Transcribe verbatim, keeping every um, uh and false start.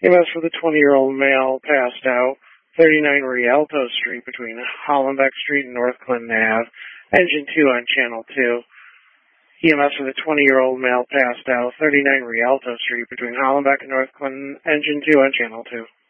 E M S for the twenty-year-old male passed out, thirty-nine Rialto Street between Hollenbeck Street and North Clinton Avenue, engine two on channel two. E M S for the twenty-year-old male passed out, thirty-nine Rialto Street between Hollenbeck and North Clinton, engine two on channel two.